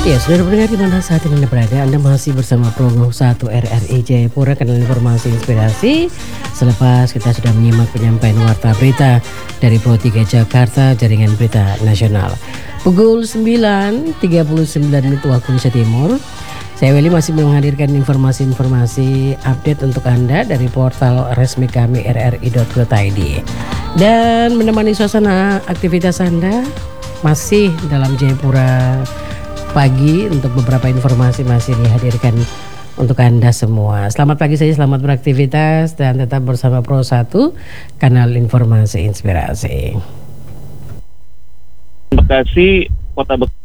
Ya, saudara pendengar di mana saat ini Anda berada, Anda masih bersama Program 1 RRI Jayapura, kanal informasi inspirasi. Selepas kita sudah menyimak penyampaian warta berita dari Pro 3 Jakarta, Jaringan Berita Nasional. Pukul 9.39 waktu Indonesia Timur. Saya Weli masih menghadirkan informasi-informasi update untuk Anda dari portal resmi kami rri.co.id. Dan menemani suasana aktivitas Anda masih dalam Jayapura pagi, untuk beberapa informasi masih dihadirkan untuk Anda semua. Selamat pagi saja, selamat beraktivitas dan tetap bersama Pro 1, kanal informasi inspirasi. Bekasi, Kota Bekasi.